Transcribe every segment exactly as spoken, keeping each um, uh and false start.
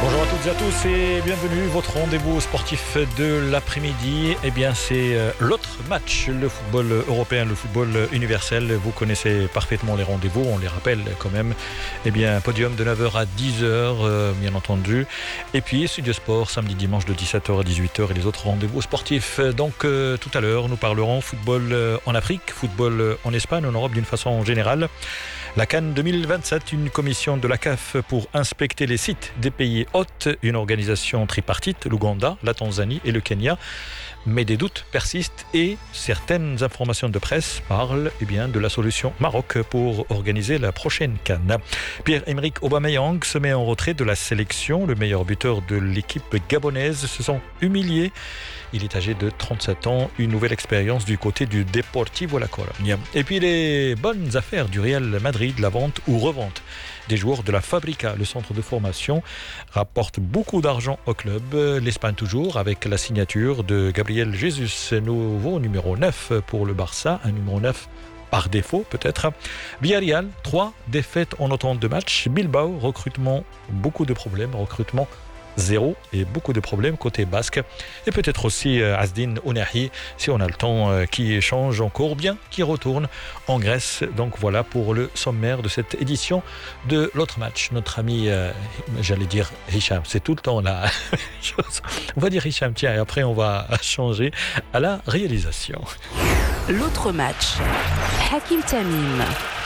Bonjour à toutes et à tous et bienvenue. Votre rendez-vous sportif de l'après-midi, eh bien c'est l'autre match, le football européen, le football universel. Vous connaissez parfaitement les rendez-vous, on les rappelle quand même. Eh bien podium de neuf heures à dix heures, euh, bien entendu. Et puis Studio Sport, samedi, dimanche de dix-sept heures à dix-huit heures et les autres rendez-vous sportifs. Donc euh, tout à l'heure, nous parlerons football en Afrique, football en Espagne, en Europe d'une façon générale. La CAN deux mille vingt-sept, une commission de la C A F pour inspecter les sites des pays hôtes, une organisation tripartite, l'Ouganda, la Tanzanie et le Kenya. Mais des doutes persistent et certaines informations de presse parlent eh bien, de la solution Maroc pour organiser la prochaine CAN. Pierre-Emerick Aubameyang se met en retrait de la sélection. Le meilleur buteur de l'équipe gabonaise se sent humilié. Il est âgé de trente-sept ans. Une nouvelle expérience du côté du Deportivo La Corogne. Et puis les bonnes affaires du Real Madrid, la vente ou revente des joueurs de la Fabrica, le centre de formation, rapporte beaucoup d'argent au club. L'Espagne toujours, avec la signature de Gabriel Jesus, nouveau numéro neuf pour le Barça, un numéro neuf par défaut peut-être. Villarreal, trois défaites en autant de matchs. Bilbao, recrutement, beaucoup de problèmes, recrutement zéro et beaucoup de problèmes côté basque. Et peut-être aussi euh, Azdin Ounahi, si on a le temps, euh, qui échange encore bien, qui retourne en Grèce. Donc voilà pour le sommaire de cette édition de l'autre match. Notre ami, euh, j'allais dire Hicham, c'est tout le temps la chose. On va dire Hicham, tiens, et après on va changer à la réalisation. L'autre match, Hakim Tamim.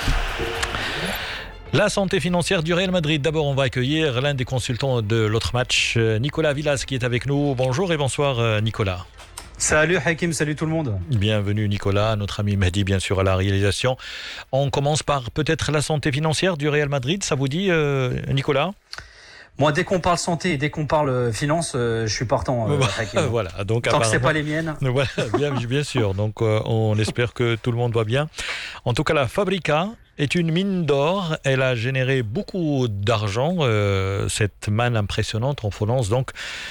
La santé financière du Real Madrid. D'abord, on va accueillir l'un des consultants de l'autre match, Nicolas Villas, qui est avec nous. Bonjour et bonsoir, Nicolas. Salut Hakim, salut tout le monde. Bienvenue Nicolas, notre ami Mehdi, bien sûr, à la réalisation. On commence par peut-être la santé financière du Real Madrid. Ça vous dit, euh, Nicolas ? Moi, dès qu'on parle santé et dès qu'on parle finance, euh, je suis partant. Euh, voilà, donc tant que c'est pas les miennes. Voilà, bien, bien sûr. Donc, euh, on espère que tout le monde va bien. En tout cas, la Fabrica est une mine d'or. Elle a généré beaucoup d'argent. Euh, cette manne impressionnante en provenance donc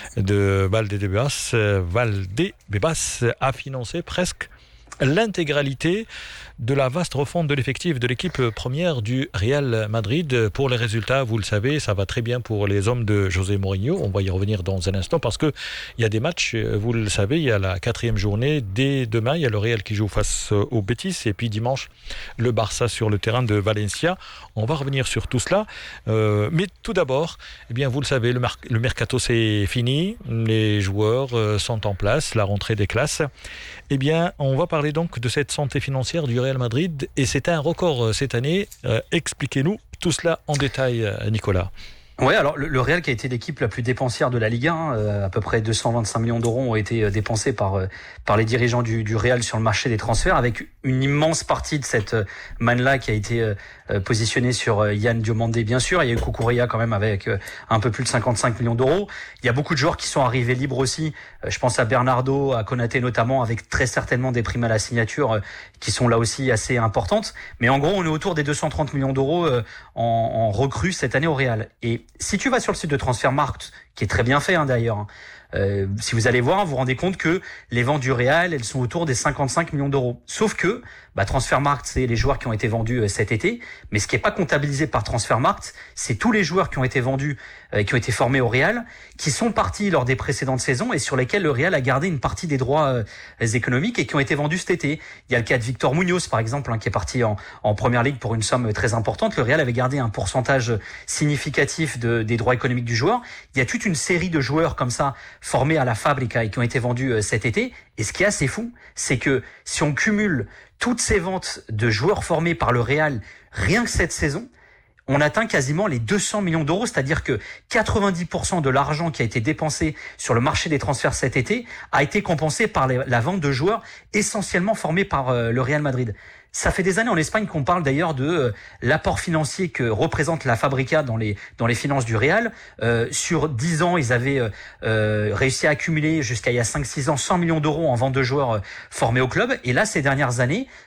de Valdebebas. Euh, Valdebebas a financé presque l'intégralité de la vaste refonte de l'effectif de l'équipe première du Real Madrid. Pour les résultats, vous le savez, ça va très bien pour les hommes de José Mourinho. On va y revenir dans un instant parce que il y a des matchs, vous le savez, il y a la quatrième journée. Dès demain, il y a le Real qui joue face au Betis et puis dimanche, le Barça sur le terrain de Valencia. On va revenir sur tout cela. Euh, mais tout d'abord, eh bien, vous le savez, le, mar- le mercato c'est fini. Les joueurs euh, sont en place, la rentrée des classes. Eh bien, on va parler donc de cette santé financière du Real Madrid et c'est un record cette année. Euh, expliquez-nous tout cela en détail, Nicolas. Ouais, alors le, le Real qui a été l'équipe la plus dépensière de la Ligue un, euh, à peu près deux cent vingt-cinq millions d'euros ont été euh, dépensés par euh, par les dirigeants du, du Real sur le marché des transferts, avec une immense partie de cette euh, manne-là qui a été euh, positionnée sur euh, Yann Diomandé, bien sûr. Il y a eu Cucurella quand même avec euh, un peu plus de cinquante-cinq millions d'euros. Il y a beaucoup de joueurs qui sont arrivés libres aussi. Euh, je pense à Bernardo, à Konaté notamment, avec très certainement des primes à la signature euh, qui sont là aussi assez importantes. Mais en gros, on est autour des deux cent trente millions d'euros euh, en, en recrues cette année au Real. Et si tu vas sur le site de Transfermarkt, qui est très bien fait hein, d'ailleurs, hein, euh, si vous allez voir, vous vous rendez compte que les ventes du Real, elles sont autour des cinquante-cinq millions d'euros. Sauf que bah, Transfermarkt, c'est les joueurs qui ont été vendus euh, cet été, mais ce qui n'est pas comptabilisé par Transfermarkt, c'est tous les joueurs qui ont été vendus, euh, qui ont été formés au Real, qui sont partis lors des précédentes saisons et sur lesquels le Real a gardé une partie des droits euh, économiques et qui ont été vendus cet été. Il y a le cas de Victor Munoz, par exemple, hein, qui est parti en, en Première Ligue pour une somme très importante. Le Real avait gardé un pourcentage significatif de, des droits économiques du joueur. Il y a toute une série de joueurs comme ça formés à la Fabrica et qui ont été vendus euh, cet été. Et ce qui est assez fou, c'est que si on cumule toutes ces ventes de joueurs formés par le Real, rien que cette saison, on atteint quasiment les deux cents millions d'euros, c'est-à-dire que quatre-vingt-dix pour cent de l'argent qui a été dépensé sur le marché des transferts cet été a été compensé par les, la vente de joueurs essentiellement formés par euh, le Real Madrid. Ça fait des années en Espagne qu'on parle d'ailleurs de euh, l'apport financier que représente la Fabrica dans les dans les finances du Real. Euh, sur dix ans, ils avaient euh, euh, réussi à accumuler jusqu'à il y a cinq six ans cent millions d'euros en vente de joueurs euh, formés au club. Et là, ces dernières années,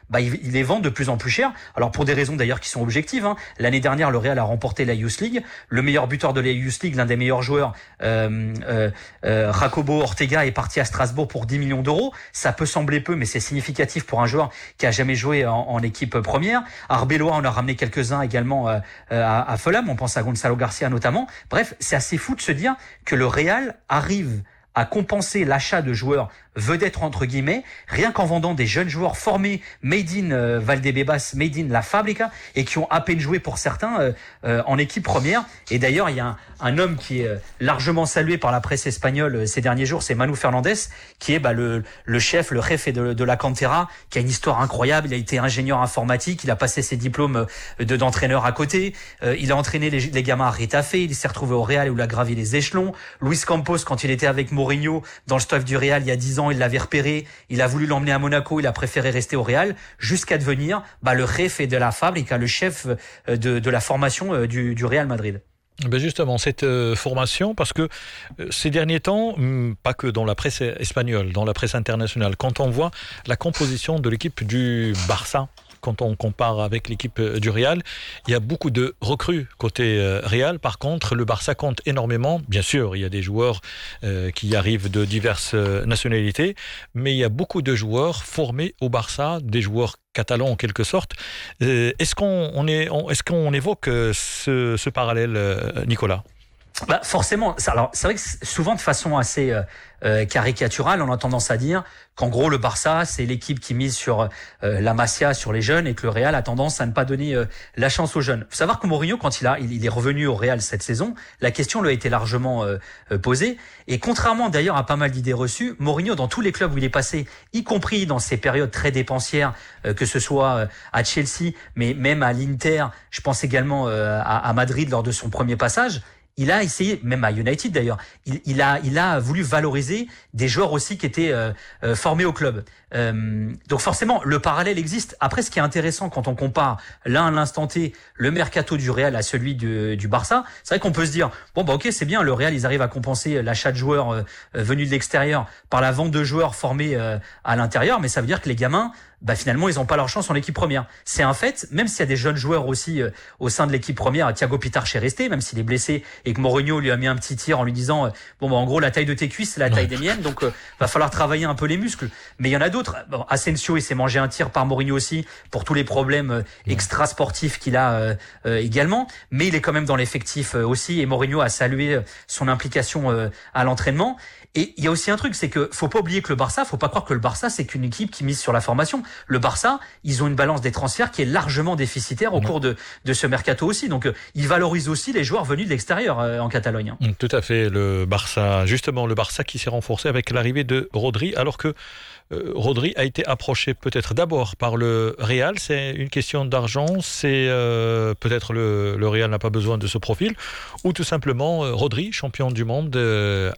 bah ils, ils les vendent de plus en plus cher. Alors pour des raisons d'ailleurs qui sont objectives. Hein. L'année dernière, le Real a remporté la Youth League. Le meilleur buteur de la Youth League, l'un des meilleurs joueurs, euh, euh, euh, Jacobo Ortega, est parti à Strasbourg pour dix millions d'euros. Ça peut sembler peu, mais c'est significatif pour un joueur qui a jamais joué en, en équipe première. Arbeloa, on a ramené quelques-uns également euh, à, à Fulham. On pense à Gonzalo Garcia notamment. Bref, c'est assez fou de se dire que le Real arrive à compenser l'achat de joueurs vedettes entre guillemets, rien qu'en vendant des jeunes joueurs formés made in euh, Valdebebas, made in La Fábrica, et qui ont à peine joué pour certains euh, euh, en équipe première. Et d'ailleurs, il y a un, un homme qui est largement salué par la presse espagnole euh, ces derniers jours, c'est Manu Fernandez, qui est bah, le, le chef, le jefe de, de la Cantera, qui a une histoire incroyable. Il a été ingénieur informatique, il a passé ses diplômes de d'entraîneur à côté, euh, il a entraîné les, les gamins à Retafe, il s'est retrouvé au Real où il a gravi les échelons. Luis Campos, quand il était avec Mourinho dans le staff du Real il y a dix ans, il l'avait repéré, il a voulu l'emmener à Monaco, il a préféré rester au Real, jusqu'à devenir bah, le jefe de la Fábrica, le chef de, de la formation du, du Real Madrid. Ben justement, cette euh, formation, parce que euh, ces derniers temps, pas que dans la presse espagnole, dans la presse internationale, quand on voit la composition de l'équipe du Barça, quand on compare avec l'équipe du Real, il y a beaucoup de recrues côté Real. Par contre, le Barça compte énormément. Bien sûr, il y a des joueurs euh, qui arrivent de diverses nationalités, mais il y a beaucoup de joueurs formés au Barça, des joueurs catalans en quelque sorte. Euh, est-ce qu'on on est, on, est-ce qu'on évoque ce, ce parallèle, Nicolas ? Bah forcément. Alors c'est vrai que souvent de façon assez euh, euh, caricaturale, on a tendance à dire qu'en gros le Barça c'est l'équipe qui mise sur euh, la Masia, sur les jeunes, et que le Real a tendance à ne pas donner euh, la chance aux jeunes. Faut savoir que Mourinho, quand il a il, il est revenu au Real cette saison, la question lui a été largement euh, posée, et contrairement d'ailleurs à pas mal d'idées reçues, Mourinho dans tous les clubs où il est passé, y compris dans ces périodes très dépensières, euh, que ce soit euh, à Chelsea, mais même à l'Inter, je pense également euh, à, à Madrid lors de son premier passage. Il a essayé, même à United d'ailleurs, il, il a, il a voulu valoriser des joueurs aussi qui étaient euh, euh, formés au club. Euh, donc forcément, le parallèle existe. Après, ce qui est intéressant quand on compare l'un à l'instant T, le mercato du Real à celui du, du Barça, c'est vrai qu'on peut se dire, bon bah ok, c'est bien, le Real, ils arrivent à compenser l'achat de joueurs euh, venus de l'extérieur par la vente de joueurs formés euh, à l'intérieur, mais ça veut dire que les gamins, bah finalement, ils n'ont pas leur chance en équipe première. C'est un fait, même s'il y a des jeunes joueurs aussi euh, au sein de l'équipe première. Thiago Pitarch est resté, même s'il est blessé, et que Mourinho lui a mis un petit tir en lui disant euh, bon bah en gros la taille de tes cuisses c'est la taille des miennes, donc euh, va falloir travailler un peu les muscles. Mais il y en a d'autres. Bon, Asensio, il s'est mangé un tir par Mourinho aussi pour tous les problèmes euh, extra sportifs qu'il a euh, euh, également, mais il est quand même dans l'effectif euh, aussi, et Mourinho a salué euh, son implication euh, à l'entraînement. Et il y a aussi un truc, c'est que faut pas oublier que le Barça, faut pas croire que le Barça c'est qu'une équipe qui mise sur la formation. Le Barça, ils ont une balance des transferts qui est largement déficitaire au mmh. cours de de ce mercato aussi. Donc euh, ils valorisent aussi les joueurs venus de l'extérieur euh, en Catalogne. Mmh, tout à fait, le Barça, justement le Barça qui s'est renforcé avec l'arrivée de Rodri, alors que euh, Rodri a été approché peut-être d'abord par le Real. C'est une question d'argent, c'est euh, peut-être le le Real n'a pas besoin de ce profil, ou tout simplement euh, Rodri, champion du monde. Euh,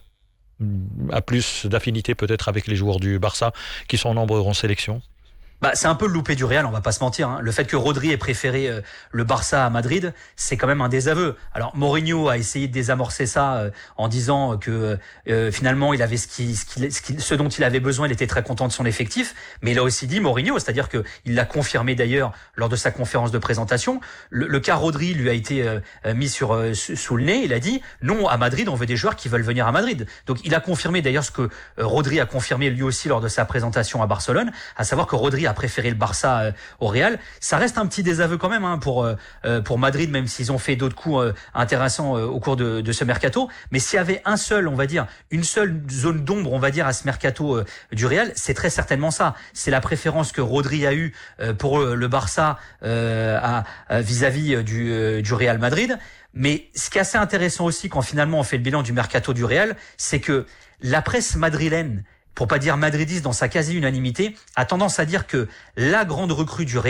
a plus d'affinité peut-être avec les joueurs du Barça qui sont nombreux en sélection. Bah, c'est un peu le loupé du Real, on va pas se mentir. Hein. Le fait que Rodri ait préféré euh, le Barça à Madrid, c'est quand même un désaveu. Alors Mourinho a essayé de désamorcer ça euh, en disant que euh, finalement il avait ce, qui, ce, qui, ce, qui, ce dont il avait besoin, il était très content de son effectif. Mais il a aussi dit Mourinho, c'est-à-dire que il l'a confirmé d'ailleurs lors de sa conférence de présentation. Le, le cas Rodri lui a été euh, mis sur euh, sous le nez. Il a dit non, à Madrid on veut des joueurs qui veulent venir à Madrid. Donc il a confirmé d'ailleurs ce que euh, Rodri a confirmé lui aussi lors de sa présentation à Barcelone, à savoir que Rodri a préféré le Barça euh, au Real. Ça reste un petit désaveu quand même hein, pour euh, pour Madrid, même s'ils ont fait d'autres coups euh, intéressants euh, au cours de, de ce mercato. Mais s'il y avait un seul, on va dire, une seule zone d'ombre, on va dire, à ce mercato euh, du Real, c'est très certainement ça. C'est la préférence que Rodri a eue euh, pour le Barça euh, à, à, vis-à-vis du, euh, du Real Madrid. Mais ce qui est assez intéressant aussi quand finalement on fait le bilan du mercato du Real, c'est que la presse madrilène, pour pas dire madridiste dans sa quasi-unanimité, a tendance à dire que la grande recrue du Real,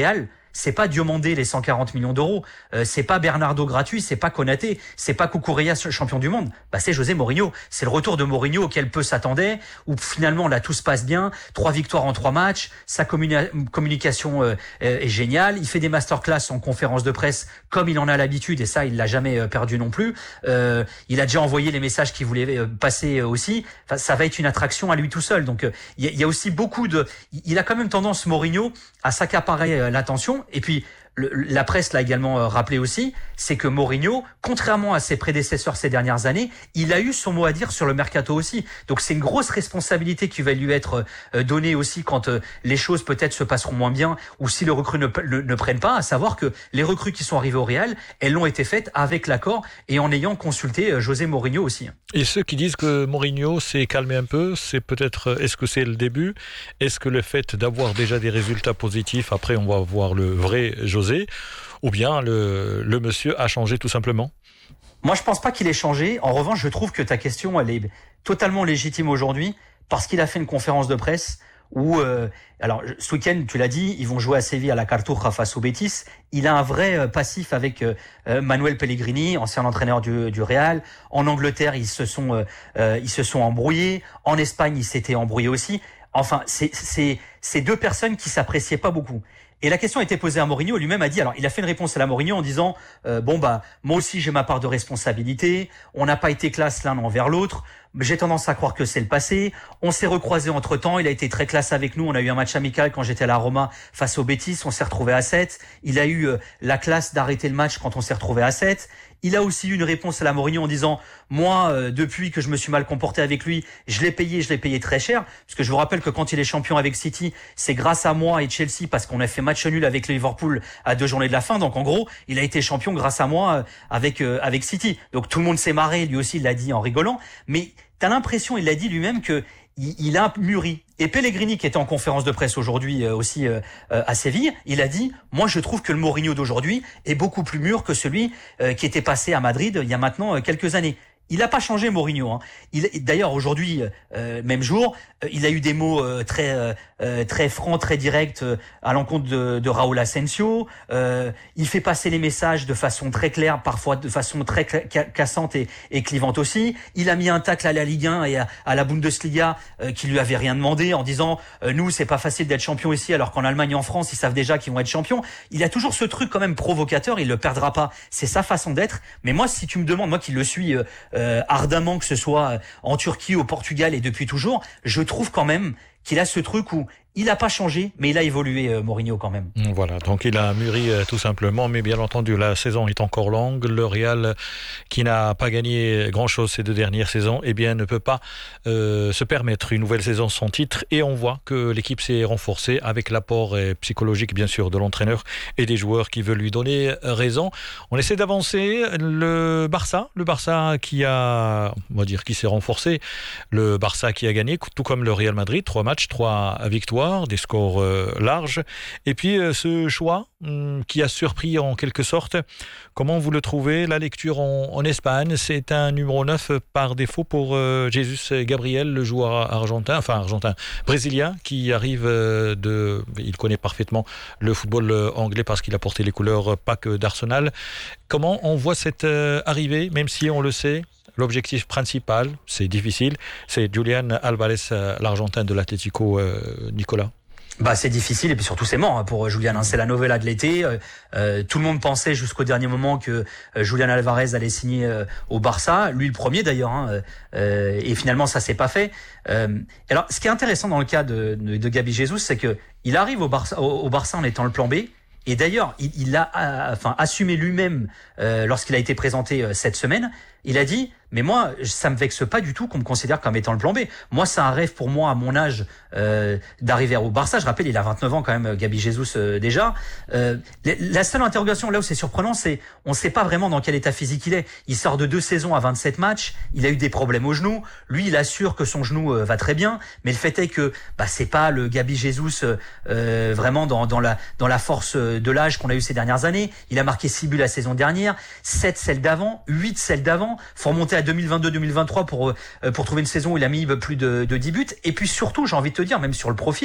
c'est pas Diomandé les cent quarante millions d'euros, euh, c'est pas Bernardo gratuit, c'est pas Konaté, c'est pas Cucurella champion du monde. Bah c'est José Mourinho. C'est le retour de Mourinho auquel peu s'attendaient, où finalement là tout se passe bien, trois victoires en trois matchs, sa communi- communication euh, est géniale, il fait des masterclass en conférence de presse comme il en a l'habitude et ça il l'a jamais euh, perdu non plus. Euh, il a déjà envoyé les messages qu'il voulait euh, passer euh, aussi. Enfin, ça va être une attraction à lui tout seul. Donc il euh, y, y a aussi beaucoup de, il a quand même tendance Mourinho à s'accaparer euh, l'attention et puis Le, la presse l'a également euh, rappelé aussi, c'est que Mourinho, contrairement à ses prédécesseurs ces dernières années, il a eu son mot à dire sur le mercato aussi. Donc c'est une grosse responsabilité qui va lui être euh, donnée aussi quand euh, les choses peut-être se passeront moins bien ou si les recrues ne, ne, ne prennent pas, à savoir que les recrues qui sont arrivées au Real, elles l'ont été faites avec l'accord et en ayant consulté euh, José Mourinho aussi. Et ceux qui disent que Mourinho s'est calmé un peu, c'est peut-être, est-ce que c'est le début ? Est-ce que le fait d'avoir déjà des résultats positifs, après on va voir le vrai José, ou bien le, le monsieur a changé tout simplement ? Moi, je pense pas qu'il ait changé. En revanche, je trouve que ta question, elle est totalement légitime aujourd'hui parce qu'il a fait une conférence de presse où, euh, alors, ce week-end, tu l'as dit, ils vont jouer à Séville à la Cartuja face au Betis. Il a un vrai euh, passif avec euh, Manuel Pellegrini, ancien entraîneur du, du Real. En Angleterre, ils se sont, euh, euh, ils se sont embrouillés. En Espagne, ils s'étaient embrouillés aussi. Enfin, c'est, c'est, c'est deux personnes qui s'appréciaient pas beaucoup. Et la question a été posée à Mourinho, lui-même a dit, alors il a fait une réponse à la Mourinho en disant, euh, bon bah moi aussi j'ai ma part de responsabilité, on n'a pas été classe l'un envers l'autre, j'ai tendance à croire que c'est le passé, on s'est recroisés entre temps, il a été très classe avec nous, on a eu un match amical quand j'étais à la Roma face au Betis, on s'est retrouvés à sept, il a eu euh, la classe d'arrêter le match quand on s'est retrouvés à sept, il a aussi eu une réponse à la Mourinho en disant, moi euh, depuis que je me suis mal comporté avec lui, je l'ai payé, je l'ai payé très cher, parce que je vous rappelle que quand il est champion avec City, c'est grâce à moi et Chelsea parce qu'on a fait match nul avec le Liverpool à deux journées de la fin, donc en gros, il a été champion grâce à moi euh, avec euh, avec City. Donc tout le monde s'est marré, lui aussi il l'a dit en rigolant, mais t'as l'impression, il l'a dit lui-même que il, il a mûri. Et Pellegrini, qui était en conférence de presse aujourd'hui euh, aussi euh, à Séville, il a dit « Moi, je trouve que le Mourinho d'aujourd'hui est beaucoup plus mûr que celui euh, qui était passé à Madrid il y a maintenant euh, quelques années. » Il n'a pas changé Mourinho. Hein. Il, d'ailleurs, aujourd'hui, euh, même jour, euh, il a eu des mots euh, très euh, très francs, très directs euh, à l'encontre de, de Raúl Asensio. Euh, il fait passer les messages de façon très claire, parfois de façon très cla- cassante et, et clivante aussi. Il a mis un tacle à la Ligue un et à, à la Bundesliga euh, qui lui avait rien demandé en disant euh, « Nous, c'est pas facile d'être champion ici, alors qu'en Allemagne et en France, ils savent déjà qu'ils vont être champions. » Il a toujours ce truc quand même provocateur, il le perdra pas. C'est sa façon d'être. Mais moi, si tu me demandes, moi qui le suis... Euh, Euh, ardemment, que ce soit en Turquie, au Portugal et depuis toujours, je trouve quand même qu'il a ce truc où il n'a pas changé, mais il a évolué, euh, Mourinho, quand même. Voilà, donc il a mûri euh, tout simplement, mais bien entendu, la saison est encore longue. Le Real, qui n'a pas gagné grand-chose ces deux dernières saisons, eh bien, ne peut pas euh, se permettre une nouvelle saison sans titre. Et on voit que l'équipe s'est renforcée avec l'apport euh, psychologique, bien sûr, de l'entraîneur et des joueurs qui veulent lui donner raison. On essaie d'avancer. Le Barça, le Barça qui a, on va dire, qui s'est renforcé. Le Barça qui a gagné, tout comme le Real Madrid, trois matchs, trois victoires, des scores euh, larges. Et puis euh, ce choix hum, qui a surpris en quelque sorte, comment vous le trouvez, la lecture en, en Espagne, c'est un numéro neuf par défaut pour euh, Jesus Gabriel, le joueur argentin, enfin argentin, brésilien, qui arrive euh, de... Il connaît parfaitement le football anglais parce qu'il a porté les couleurs pas que d'Arsenal. Comment on voit cette euh, arrivée, même si on le sait, l'objectif principal, c'est difficile, c'est Julián Álvarez, l'Argentin de l'Atlético, euh, Nicolas. Bah c'est difficile et puis surtout c'est mort pour Julián, hein. C'est la novella de l'été. Euh, tout le monde pensait jusqu'au dernier moment que euh, Julián Álvarez allait signer euh, au Barça, lui le premier d'ailleurs, hein, euh, et finalement ça s'est pas fait. Euh, alors ce qui est intéressant dans le cas de, de, de Gabi Jesus, c'est que il arrive au Barça, au, au Barça en étant le plan B. Et d'ailleurs, il, il a enfin assumé lui-même euh, lorsqu'il a été présenté euh, cette semaine. Il a dit « Mais moi, ça me vexe pas du tout qu'on me considère comme étant le plan B. Moi, c'est un rêve pour moi, à mon âge, euh, d'arriver au Barça. » Je rappelle, il a vingt-neuf ans quand même, Gabi Jesus, euh, déjà. Euh, la seule interrogation, là où c'est surprenant, c'est on ne sait pas vraiment dans quel état physique il est. Il sort de deux saisons à vingt-sept matchs. Il a eu des problèmes au genou. Lui, il assure que son genou euh, va très bien. Mais le fait est que bah, c'est pas le Gabi Jesus euh, vraiment dans, dans, la, dans la force de l'âge qu'on a eu ces dernières années. Il a marqué six buts la saison dernière, sept celle d'avant, huit celle d'avant. Faut remonter à deux mille vingt-deux deux mille vingt-trois pour euh, pour trouver une saison où il a mis plus de, de dix buts. Et puis surtout, j'ai envie de te dire, même sur le profil,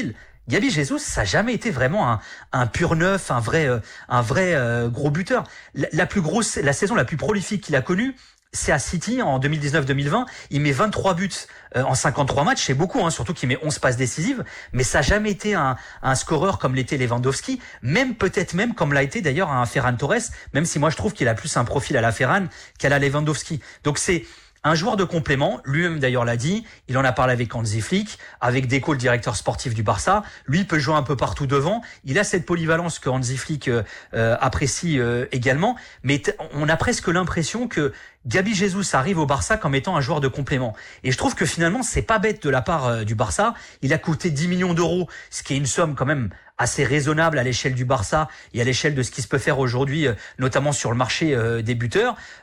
Gabi Jesus, ça n'a jamais été vraiment un, un pur neuf, un vrai, euh, un vrai euh, gros buteur. La, la plus grosse, la saison la plus prolifique qu'il a connue, c'est à City en deux mille dix-neuf deux mille vingt. Il met vingt-trois buts euh, en cinquante-trois matchs. C'est beaucoup, hein, surtout qu'il met onze passes décisives. Mais ça n'a jamais été un, un scoreur comme l'était Lewandowski. Même peut-être même comme l'a été d'ailleurs un Ferran Torres. Même si moi je trouve qu'il a plus un profil à la Ferran qu'à la Lewandowski. Donc c'est un joueur de complément, lui-même d'ailleurs l'a dit, il en a parlé avec Hansi Flick, avec Deco, le directeur sportif du Barça. Lui, il peut jouer un peu partout devant. Il a cette polyvalence que Hansi Flick euh, euh, apprécie euh, également. Mais t- on a presque l'impression que Gabi Jesus arrive au Barça comme étant un joueur de complément. Et je trouve que finalement, c'est pas bête de la part euh, du Barça. Il a coûté dix millions d'euros, ce qui est une somme quand même assez raisonnable à l'échelle du Barça et à l'échelle de ce qui se peut faire aujourd'hui, euh, notamment sur le marché euh, des buteurs.